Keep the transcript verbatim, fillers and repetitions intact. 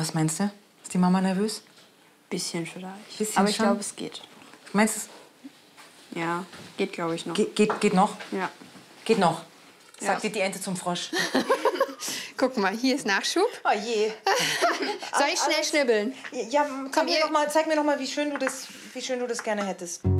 Was meinst du? Ist die Mama nervös? Bisschen vielleicht. Bisschen Aber ich schon? glaube, es geht. Meinst du es? Ja, geht, glaube ich, noch. Ge geht, geht noch? Ja. Geht noch. Sagt Ja. dir die Ente zum Frosch. Guck mal, hier ist Nachschub. Oh je. Soll ich schnell schnibbeln? Ja, komm, Komm, hier ihr- noch mal, zeig mir noch mal, wie schön du das, wie schön du das gerne hättest.